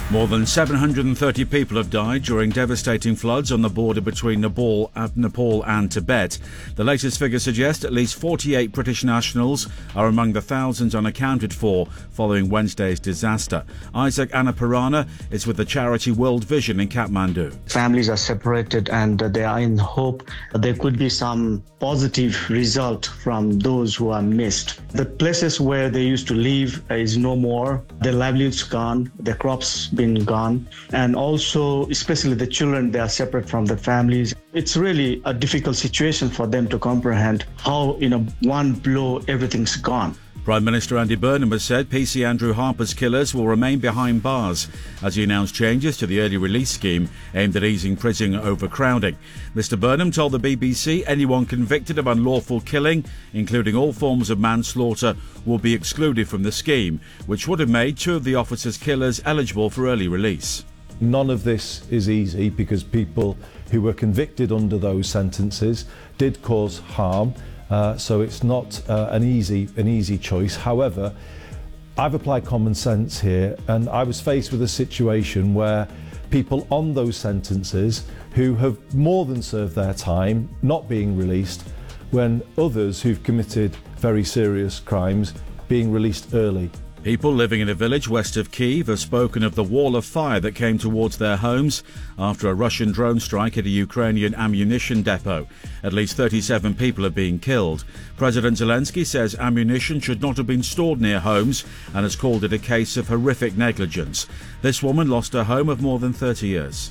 More than 730 people have died during devastating floods on the border between Nepal and Tibet. The latest figures suggest at least 48 British nationals are among the thousands unaccounted for following Wednesday's disaster. Isaac Annapurana is with the charity World Vision in Kathmandu. Families are separated and they are in hope there could be some positive result from those who are missed. The places where they used to live is no more. Their livelihoods gone, their crops been gone, and also especially the children, they are separate from their families. It's really a difficult situation for them to comprehend how in a one blow everything's gone. Prime Minister Andy Burnham has said PC Andrew Harper's killers will remain behind bars as he announced changes to the early release scheme aimed at easing prison overcrowding. Mr Burnham told the BBC anyone convicted of unlawful killing, including all forms of manslaughter, will be excluded from the scheme, which would have made two of the officers' killers eligible for early release. None of this is easy because people who were convicted under those sentences did cause harm. So it's not an easy choice. However, I've applied common sense here, and I was faced with a situation where people on those sentences who have more than served their time not being released, when others who've committed very serious crimes being released early. People living in a village west of Kyiv have spoken of the wall of fire that came towards their homes after a Russian drone strike at a Ukrainian ammunition depot. At least 37 people have been killed. President Zelensky says ammunition should not have been stored near homes and has called it a case of horrific negligence. This woman lost her home of more than 30 years.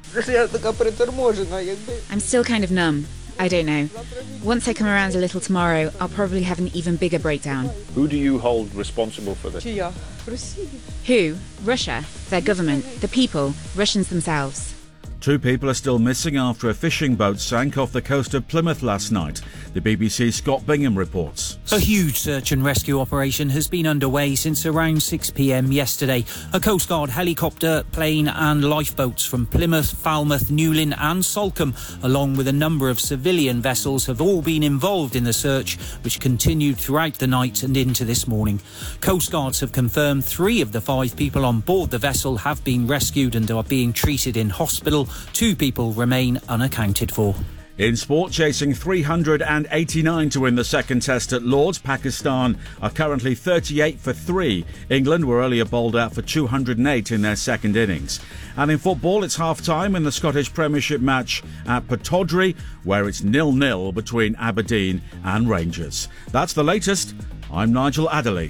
I'm still kind of numb. I don't know. Once I come around a little tomorrow, I'll probably have an even bigger breakdown. Who do you hold responsible for this? Who? Russia. Their government. The people. Russians themselves. Two people are still missing after a fishing boat sank off the coast of Plymouth last night. The BBC's Scott Bingham reports. A huge search and rescue operation has been underway since around 6 p.m. yesterday. A Coast Guard helicopter, plane and lifeboats from Plymouth, Falmouth, Newlyn and Salcombe, along with a number of civilian vessels, have all been involved in the search, which continued throughout the night and into this morning. Coast Guards have confirmed 3 of the 5 people on board the vessel have been rescued and are being treated in hospital. 2 people remain unaccounted for. In sport, chasing 389 to win the second test at Lord's, Pakistan are currently 38 for 3. England were earlier bowled out for 208 in their second innings. And in football, it's half-time in the Scottish Premiership match at Pittodrie, where it's 0-0 between Aberdeen and Rangers. That's the latest. I'm Nigel Adderley.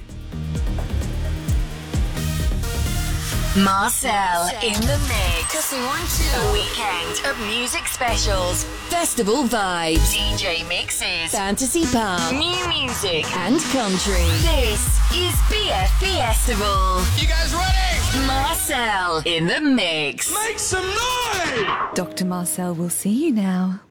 Marcel in the mix. A weekend of music specials, festival vibes, DJ mixes, fantasy pop, new music and country. This is BFP Festival. You guys ready? Marcel in the mix. Make some noise! Dr. Marcel will see you now.